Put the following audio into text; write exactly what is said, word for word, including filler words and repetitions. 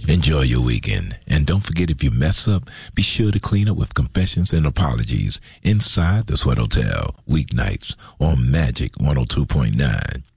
Enjoy your weekend. And don't forget, if you mess up, be sure to clean up with confessions and apologies inside the Sweat Hotel, weeknights on Magic one oh two point nine.